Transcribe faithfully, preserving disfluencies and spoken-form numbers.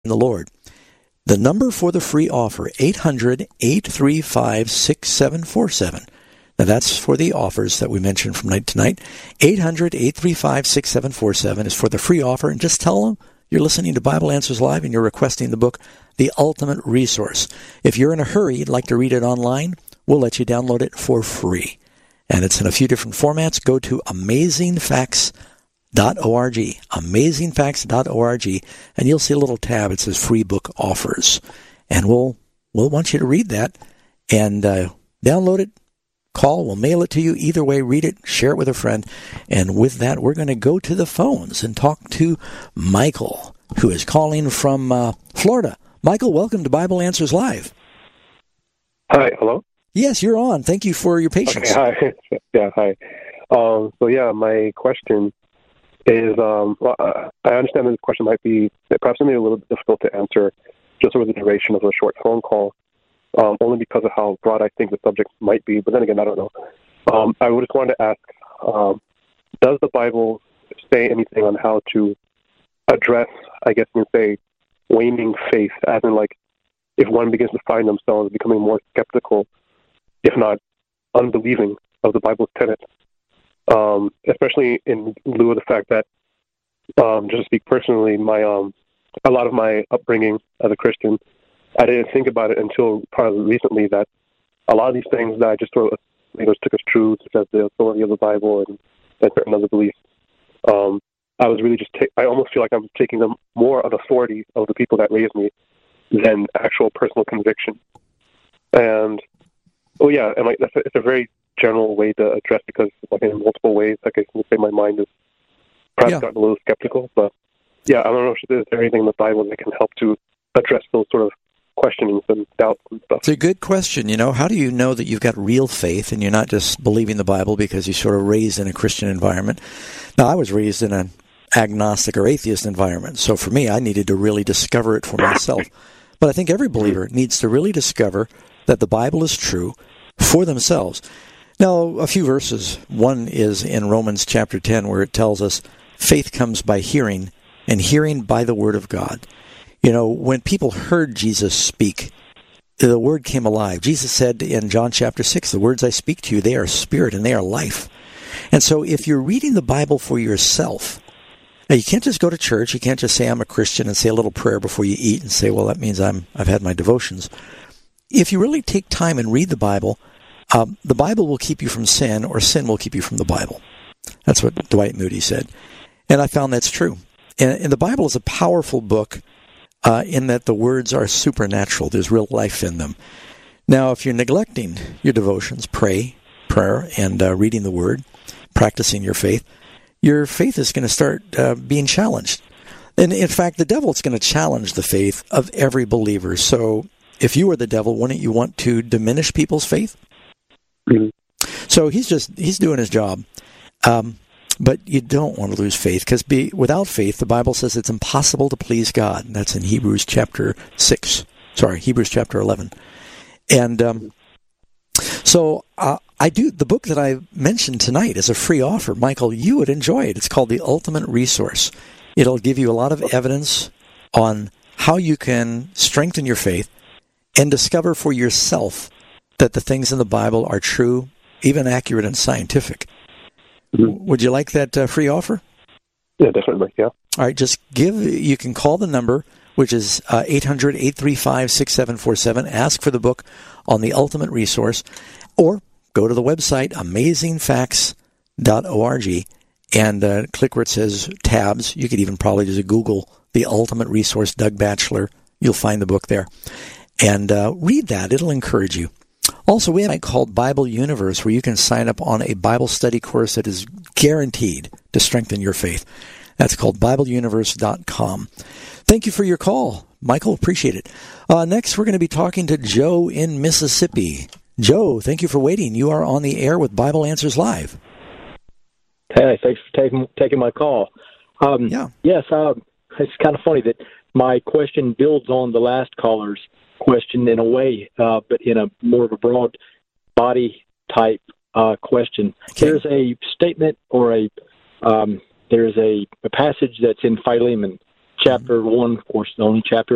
the Lord. The number for the free offer, eight hundred, eight three five, six seven four seven. Now, that's for the offers that we mentioned from night to night. eight hundred, eight three five, six seven four seven is for the free offer. And just tell them you're listening to Bible Answers Live and you're requesting the book, The Ultimate Resource. If you're in a hurry, you'd like to read it online, we'll let you download it for free. And it's in a few different formats. Go to amazing facts dot org, amazing facts dot org, and you'll see a little tab. It says free book offers. And we'll, we'll want you to read that and uh, download it. Call, we'll mail it to you. Either way, read it, share it with a friend. And with that, we're going to go to the phones and talk to Michael, who is calling from uh, Florida. Michael, welcome to Bible Answers Live. Hi, hello? Yes, you're on. Thank you for your patience. Okay, hi. Yeah, hi. Um, so, yeah, my question is, um, well, uh, I understand that this question might be perhaps maybe a little bit difficult to answer just over the duration of a short phone call. Um, only because of how broad I think the subject might be. But then again, I don't know. Um, I would just wanted to ask, um, does the Bible say anything on how to address, I guess you can say, waning faith, as in, like, if one begins to find themselves becoming more skeptical, if not unbelieving, of the Bible's tenets, um, especially in lieu of the fact that, um, just to speak personally, my um, a lot of my upbringing as a Christian, I didn't think about it until probably recently that a lot of these things that I just sort of you know, took as true, such as the authority of the Bible and, and certain other beliefs, um, I was really just, ta- I almost feel like I'm taking them more of authority of the people that raised me than actual personal conviction. And, oh yeah, and like that's a, it's a very general way to address it because like in multiple ways, like I can say my mind is perhaps yeah. gotten a little skeptical, but yeah, I don't know if there's anything in the Bible that can help to address those sort of questionings and doubts and stuff. It's a good question. You know, how do you know that you've got real faith and you're not just believing the Bible because you're sort of raised in a Christian environment? Now, I was raised in an agnostic or atheist environment, so for me, I needed to really discover it for myself. But I think every believer needs to really discover that the Bible is true for themselves. Now, a few verses. One is in Romans chapter ten, where it tells us faith comes by hearing, and hearing by the word of God. You know, when people heard Jesus speak, the word came alive. Jesus said in John chapter six, the words I speak to you, they are spirit and they are life. And so if you're reading the Bible for yourself, now you can't just go to church. You can't just say I'm a Christian and say a little prayer before you eat and say, well, that means I'm, I've had my devotions. If you really take time and read the Bible, um, the Bible will keep you from sin, or sin will keep you from the Bible. That's what Dwight Moody said. And I found that's true. And, and the Bible is a powerful book uh, in that the words are supernatural. There's real life in them. Now, if you're neglecting your devotions, pray, prayer, and uh, reading the Word, practicing your faith, your faith is going to start uh, being challenged. And in fact, the devil is going to challenge the faith of every believer. So if you were the devil, wouldn't you want to diminish people's faith? Mm-hmm. So he's just, he's doing his job. Um, but you don't want to lose faith, because be, without faith, the Bible says it's impossible to please God. And that's in Hebrews chapter six. Sorry, Hebrews chapter eleven. And um, so uh, I do, the book that I mentioned tonight is a free offer. Michael, you would enjoy it. It's called The Ultimate Resource. It'll give you a lot of evidence on how you can strengthen your faith and discover for yourself that the things in the Bible are true, even accurate and scientific. Mm-hmm. Would you like that uh, free offer? Yeah, definitely, yeah. All right, just give, you can call the number, which is uh, eight hundred, eight three five, six seven four seven. Ask for the book on The Ultimate Resource, or go to the website, amazing facts dot org, and uh, click where it says tabs. You could even probably just Google The Ultimate Resource, Doug Batchelor. You'll find the book there. And uh, read that. It'll encourage you. Also, we have a site called Bible Universe, where you can sign up on a Bible study course that is guaranteed to strengthen your faith. That's called bible universe dot com. Thank you for your call, Michael. Appreciate it. Uh, next, we're going to be talking to Joe in Mississippi. Joe, thank you for waiting. You are on the air with Bible Answers Live. Hey, thanks for taking taking my call. Um, yeah. Yes, uh, it's kind of funny that my question builds on the last caller's question in a way, uh, but in a more of a broad body type uh, question. Okay. There's a statement or a um, there's a, a passage that's in Philemon, chapter mm-hmm. one, of course, the only chapter